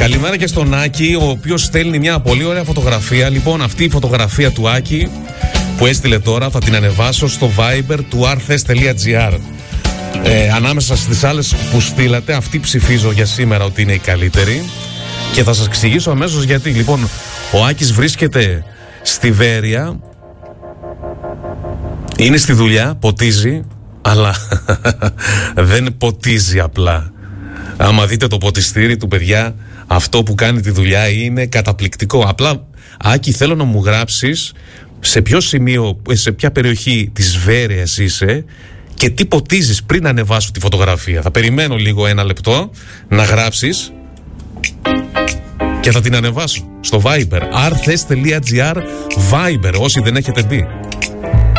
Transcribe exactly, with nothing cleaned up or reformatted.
Καλημέρα και στον Άκη, ο οποίος στέλνει μια πολύ ωραία φωτογραφία. Λοιπόν, αυτή η φωτογραφία του Άκη που έστειλε τώρα θα την ανεβάσω στο Viber του arthes τελεία gr. Ε, ανάμεσα στις άλλες που στείλατε, αυτή ψηφίζω για σήμερα ότι είναι η καλύτερη. Και θα σας εξηγήσω αμέσως γιατί. Λοιπόν, ο Άκης βρίσκεται στη Βέρεια, είναι στη δουλειά, ποτίζει, αλλά δεν ποτίζει απλά. Άμα δείτε το ποτιστήρι του, παιδιά, αυτό που κάνει τη δουλειά είναι καταπληκτικό. Απλά, Άκη, θέλω να μου γράψεις σε ποιο σημείο, σε ποια περιοχή της Βέρειας είσαι και τι ποτίζεις πριν ανεβάσω τη φωτογραφία. Θα περιμένω λίγο ένα λεπτό να γράψεις και θα την ανεβάσω στο Viber arthes τελεία gr. Viber, όσοι δεν έχετε μπει.